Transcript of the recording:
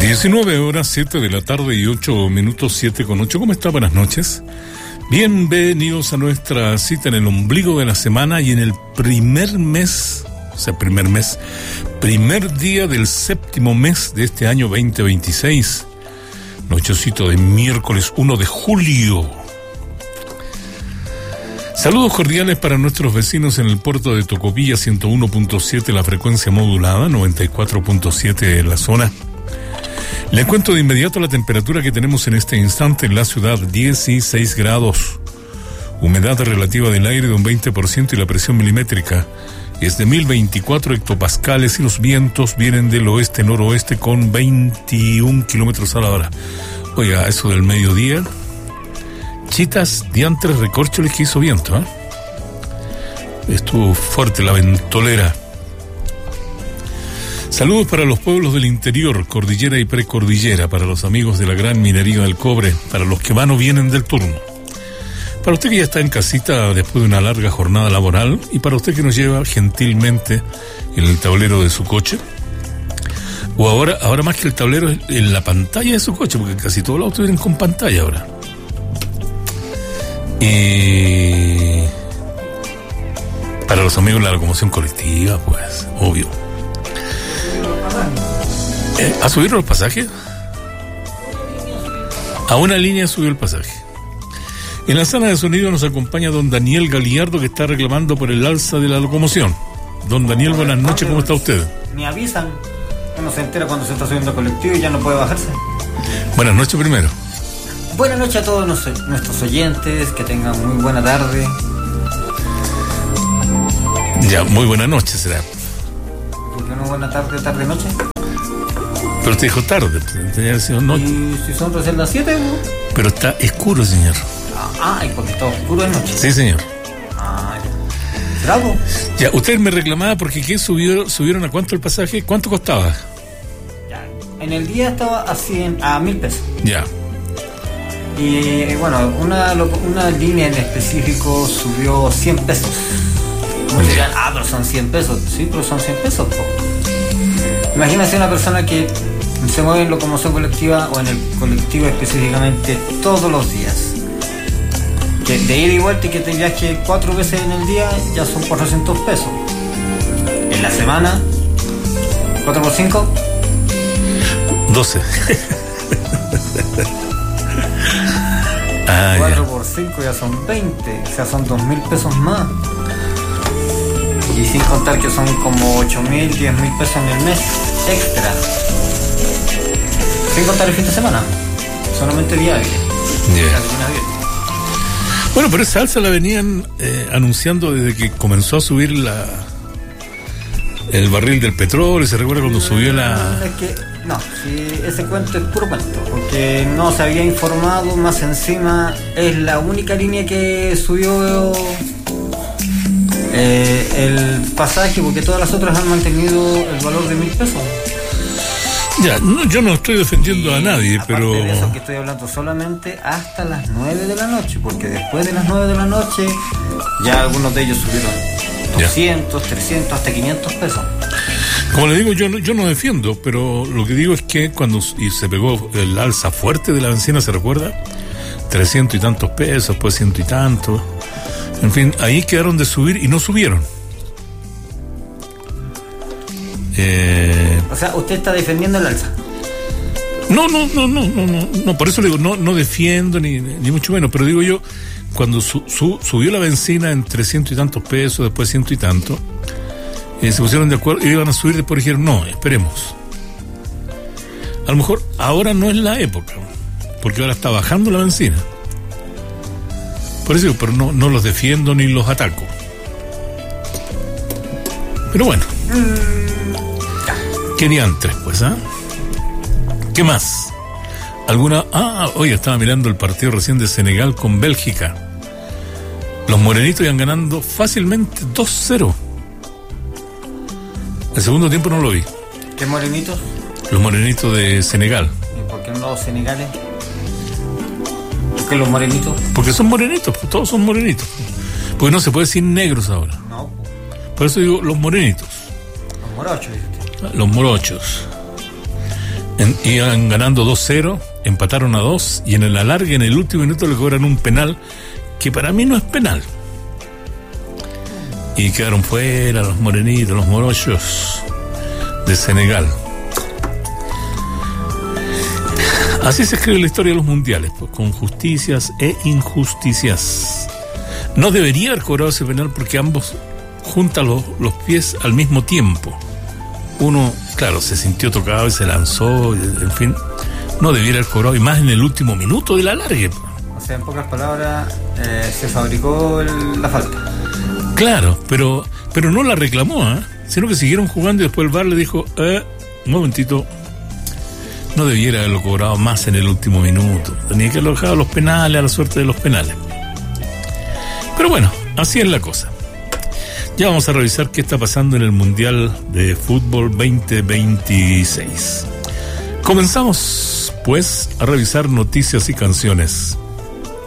19 horas, 7 de la tarde y 8 minutos, 7:08. ¿Cómo está? Buenas noches. Bienvenidos a nuestra cita en el ombligo de la semana y en el primer día del séptimo mes de este año 2026. Nochecito de miércoles 1 de julio. Saludos cordiales para nuestros vecinos en el puerto de Tocopilla, 101.7 la frecuencia modulada, 94.7 en la zona. Les cuento de inmediato la temperatura que tenemos en este instante en la ciudad, 16 grados. Humedad relativa del aire de un 20% y la presión milimétrica es de 1024 hectopascales y los vientos vienen del oeste-noroeste con 21 kilómetros a la hora. Oiga, eso del mediodía, chitas, diantres, recórcholes que hizo viento, ¿eh? Estuvo fuerte la ventolera. Saludos para los pueblos del interior, cordillera y precordillera, para los amigos de la gran minería del cobre, para los que van o vienen del turno. Para usted que ya está en casita después de una larga jornada laboral y para usted que nos lleva gentilmente en el tablero de su coche. O ahora más que el tablero, en la pantalla de su coche, porque casi todos los autos vienen con pantalla ahora. Para los amigos de la locomoción colectiva, pues, obvio. ¿A subir los pasajes? A una línea subió el pasaje. En la sala de sonido nos acompaña don Daniel Galiardo, que está reclamando por el alza de la locomoción. Don Daniel, buenas noches, ¿cómo está usted? Me avisan, uno se entera cuando se está subiendo el colectivo y ya no puede bajarse. Buenas noches primero. Buenas noches a todos nuestros oyentes, que tengan muy buena tarde. Ya, muy buena noche será. ¿Por qué no buena tarde, noche? Pero usted dijo tarde, tenía que decir noche. ¿Y si son recién las 7? ¿No? Pero está oscuro, señor. ¿Y porque está oscuro de noche? Sí, señor. ¿Bravo? Ya, usted me reclamaba porque ¿qué subieron a cuánto el pasaje? ¿Cuánto costaba? Ya, en el día estaba a 1.000 pesos. Ya. Y bueno, una línea en específico subió 100 pesos. Muchos dirán, pero son 100 pesos. Sí, pero son 100 pesos, po. Imagínate una persona que se mueve en locomoción colectiva o en el colectivo específicamente todos los días. Que de ida y vuelta y que te viaje 4 veces en el día ya son 400 pesos. En la semana, 4 por 5, 12. 4 por 5 ya son 20, o sea, son 2.000 pesos más. Y sin contar que son como 8.000, 10.000 pesos en el mes extra. Sin contar el fin de semana, solamente diario. Yeah. Bueno, pero esa alza la venían anunciando desde que comenzó a subir el barril del petróleo. ¿Se recuerda cuando subió la...? Ese cuento es puro cuento, porque no se había informado, más encima es la única línea que subió el pasaje, porque todas las otras han mantenido el valor de 1.000 pesos. Ya, yo no estoy defendiendo a nadie, pero... de eso que estoy hablando solamente hasta las 9 de la noche, porque después de las 9 de la noche ya algunos de ellos subieron 200, 300, hasta 500 pesos. Como le digo, yo no defiendo, pero lo que digo es que cuando se pegó el alza fuerte de la bencina, ¿se recuerda? 300 y tantos pesos, pues 100 y tantos. En fin, ahí quedaron de subir y no subieron. O sea, usted está defendiendo el alza. No, por eso le digo, no defiendo ni mucho menos, pero digo yo, cuando subió la bencina en 300 y tantos pesos, después 100 y tanto, se pusieron de acuerdo y iban a subir, después dijeron, no, esperemos. A lo mejor ahora no es la época, porque ahora está bajando la bencina. Por eso digo, pero no los defiendo ni los ataco. Pero bueno. ¿Qué diantres, pues, ¿Qué más? Hoy estaba mirando el partido recién de Senegal con Bélgica. Los morenitos iban ganando fácilmente 2-0. El segundo tiempo no lo vi. ¿Qué morenitos? Los morenitos de Senegal. ¿Y por qué no los senegales? ¿Por qué los morenitos? Porque son morenitos, pues, todos son morenitos. Porque no se puede decir negros ahora. No. Por eso digo los morenitos. Los morochos, ¿viste? Los morochos. Iban ganando 2-0, empataron a 2 y en el alargue, en el último minuto, le cobran un penal que para mí no es penal. Y quedaron fuera los morenitos, los morochos de Senegal. Así se escribe la historia de los mundiales, pues, con justicias e injusticias. No debería haber cobrado ese penal porque ambos juntan los pies al mismo tiempo. Uno, claro, se sintió tocado y se lanzó, en fin, no debiera haber cobrado, y más en el último minuto del alargue. O sea, en pocas palabras, se fabricó la falta. Claro, pero no la reclamó, sino que siguieron jugando y después el VAR le dijo, un momentito, no debiera haberlo cobrado más en el último minuto, tenía que haberlo dejado a los penales, a la suerte de los penales. Pero bueno, así es la cosa. Ya vamos a revisar qué está pasando en el Mundial de Fútbol 2026. Comenzamos, pues, a revisar noticias y canciones.